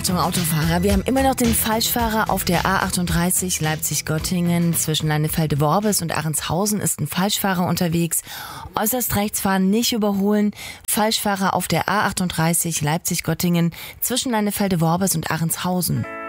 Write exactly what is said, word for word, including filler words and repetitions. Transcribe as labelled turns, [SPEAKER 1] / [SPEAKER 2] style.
[SPEAKER 1] Achtung Autofahrer, wir haben immer noch den Falschfahrer auf der A achtunddreißig Leipzig-Göttingen. Zwischen Leinefelde-Worbis und Ahrentshausen ist ein Falschfahrer unterwegs. Äußerst rechts fahren, nicht überholen. Falschfahrer auf der A achtunddreißig Leipzig-Göttingen zwischen Leinefelde-Worbis und Ahrentshausen.